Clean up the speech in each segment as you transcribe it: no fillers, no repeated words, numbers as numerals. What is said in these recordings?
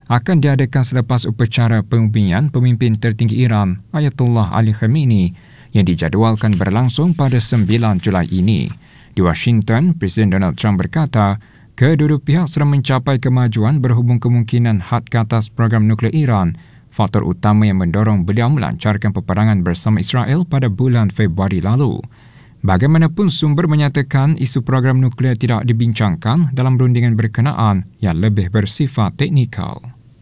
akan diadakan selepas upacara pengubian pemimpin tertinggi Iran, Ayatollah Ali Khamenei, yang dijadualkan berlangsung pada 9 Julai ini. Di Washington, Presiden Donald Trump berkata, kedua-dua pihak sedang mencapai kemajuan berhubung kemungkinan had ke atas program nuklear Iran, faktor utama yang mendorong beliau melancarkan peperangan bersama Israel pada bulan Februari lalu. Bagaimanapun, sumber menyatakan isu program nuklear tidak dibincangkan dalam rundingan berkenaan yang lebih bersifat teknikal.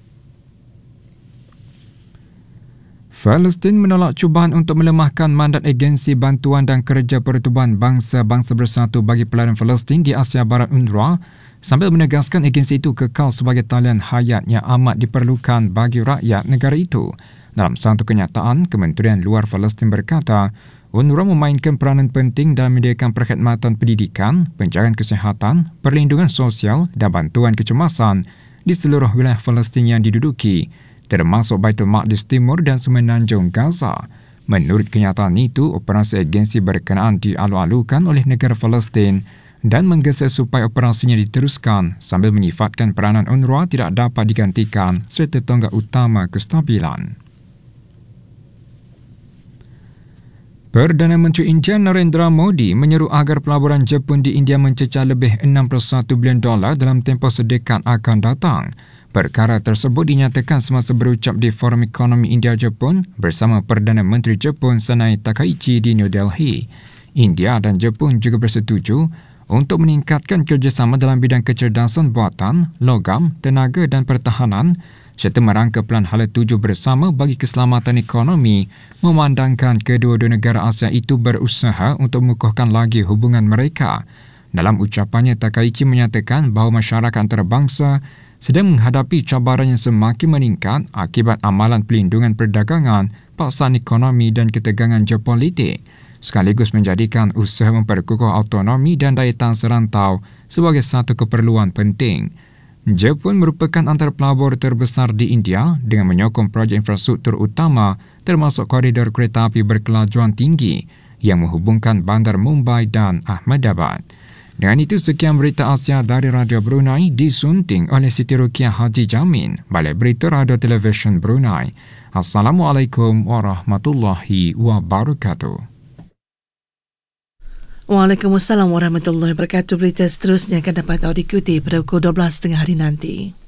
Palestin menolak cubaan untuk melemahkan mandat Agensi Bantuan dan Kerja Pertubuhan Bangsa-Bangsa Bersatu bagi Pelarian Palestin di Asia Barat UNRWA sambil menegaskan agensi itu kekal sebagai talian hayat yang amat diperlukan bagi rakyat negara itu. Dalam satu kenyataan, Kementerian Luar Palestin berkata, UNRWA memainkan peranan penting dalam menyediakan perkhidmatan pendidikan, penjagaan kesihatan, perlindungan sosial dan bantuan kecemasan di seluruh wilayah Palestin yang diduduki, termasuk Baitul Maqdis Timur dan Semenanjung Gaza. Menurut kenyataan itu, operasi agensi berkenaan dialu-alukan oleh negara Palestin dan menggesa supaya operasinya diteruskan sambil menyifatkan peranan UNRWA tidak dapat digantikan serta tonggak utama kestabilan. Perdana Menteri India Narendra Modi menyeru agar pelaburan Jepun di India mencecah lebih $61 bilion dalam tempoh sedekat akan datang. Perkara tersebut dinyatakan semasa berucap di Forum Ekonomi India-Jepun bersama Perdana Menteri Jepun Sanai Takaichi di New Delhi. India dan Jepun juga bersetuju untuk meningkatkan kerjasama dalam bidang kecerdasan buatan, logam, tenaga dan pertahanan serta merangka pelan hala tuju bersama bagi keselamatan ekonomi, memandangkan kedua-dua negara Asia itu berusaha untuk mengukuhkan lagi hubungan mereka. Dalam ucapannya, Takaichi menyatakan bahawa masyarakat antarabangsa sedang menghadapi cabaran yang semakin meningkat akibat amalan pelindungan perdagangan, paksaan ekonomi dan ketegangan geopolitik, sekaligus menjadikan usaha memperkukuh autonomi dan daya tahan serantau sebagai satu keperluan penting. Jepun merupakan antara pelabur terbesar di India dengan menyokong projek infrastruktur utama termasuk koridor kereta api berkelajuan tinggi yang menghubungkan bandar Mumbai dan Ahmedabad. Dengan itu, sekian berita Asia dari Radio Brunei disunting oleh Siti Rukiah Haji Jamin, Balai Berita Radio Televisyen Brunei. Assalamualaikum warahmatullahi wabarakatuh. Waalaikumsalam warahmatullahi wabarakatuh. Berita seterusnya akan dapat diikuti pada pukul 12.30 hari nanti.